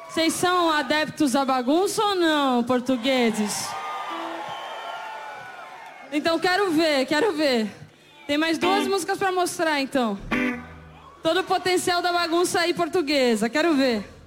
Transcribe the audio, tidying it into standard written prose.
Vocês são adeptos à bagunça ou não, portugueses? Então quero ver. Tem mais 2 músicas pra mostrar, então. Todo o potencial da bagunça aí portuguesa, quero ver.